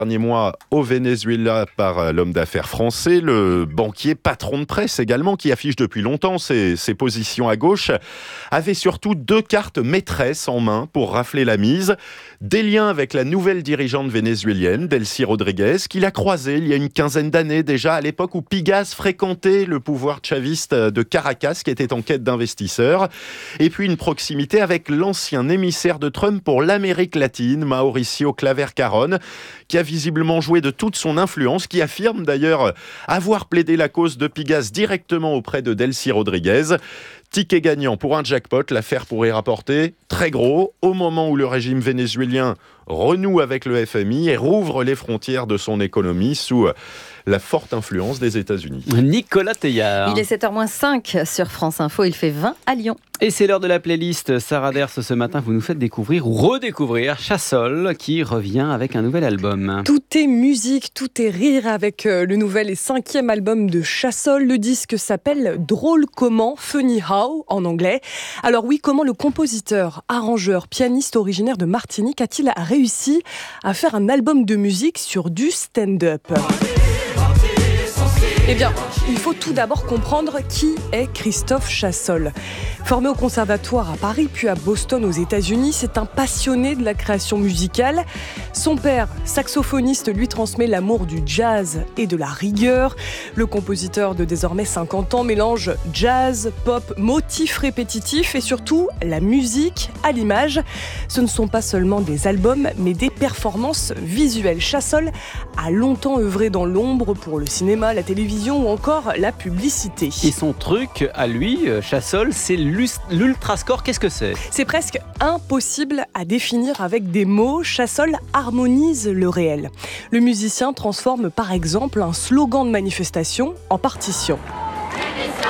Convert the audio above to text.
derniers mois au Venezuela par l'homme d'affaires français, le banquier patron de presse également, qui affiche depuis longtemps ses positions à gauche, avait surtout 2 cartes maîtresses en main pour rafler la mise. Des liens avec la nouvelle dirigeante vénézuélienne, Delcy Rodríguez, qu'il a croisée il y a une quinzaine d'années déjà, à l'époque où Pigas fréquentait le pouvoir chaviste de Caracas, qui était en quête d'investisseurs. Et puis une proximité avec l'ancien émissaire de Trump pour l'Amérique latine, Mauricio Claver Carón, qui a visiblement joué de toute son influence, qui affirme d'ailleurs avoir plaidé la cause de Pigas directement auprès de Delcy Rodríguez. Ticket gagnant pour un jackpot, l'affaire pourrait rapporter très gros au moment où le régime vénézuélien renoue avec le FMI et rouvre les frontières de son économie sous la forte influence des États-Unis. Nicolas Teillard. Il est 7h-5 sur France Info, il fait 20 à Lyon. Et c'est l'heure de la playlist. Sarah Ders, ce matin, vous nous faites découvrir ou redécouvrir Chassol, qui revient avec un nouvel album. Tout est musique, tout est rire avec le nouvel et 5e album de Chassol. Le disque s'appelle Drôle comment, Funny How en anglais. Alors oui, comment le compositeur, arrangeur, pianiste originaire de Martinique a-t-il réussi à faire un album de musique sur du stand-up ? Eh bien, il faut tout d'abord comprendre qui est Christophe Chassol. Formé au conservatoire à Paris puis à Boston aux États-Unis, c'est un passionné de la création musicale. Son père, saxophoniste, lui transmet l'amour du jazz et de la rigueur. Le compositeur de désormais 50 ans mélange jazz, pop, motifs répétitifs et surtout la musique à l'image. Ce ne sont pas seulement des albums, mais des performances visuelles. Chassol a longtemps œuvré dans l'ombre pour le cinéma, la télévision ou encore la publicité. Et son truc à lui, Chassol, c'est l'ultrascore. Qu'est-ce que c'est ? C'est presque impossible à définir avec des mots. Chassol harmonise le réel. Le musicien transforme par exemple un slogan de manifestation en partition.